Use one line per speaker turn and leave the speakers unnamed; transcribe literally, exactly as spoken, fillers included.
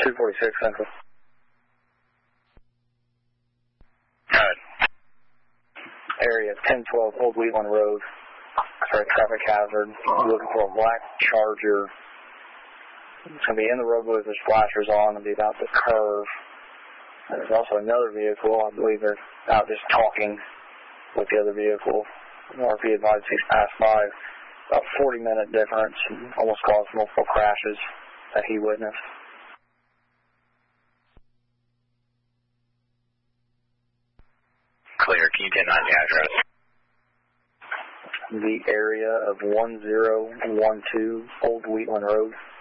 two forty-six Central.
Good.
Area ten twelve Old Wheatland Road. Sorry, traffic hazard. Looking for a black Charger. It's going to be in the roadway with the flashers on and be about to curve. There's also another vehicle. I believe they're out just talking with the other vehicle. R P advised he's passed by. About forty minute difference. Almost caused multiple crashes that he witnessed.
Clear. Can you get on the address?
The area of one zero one two Old Wheatland Road.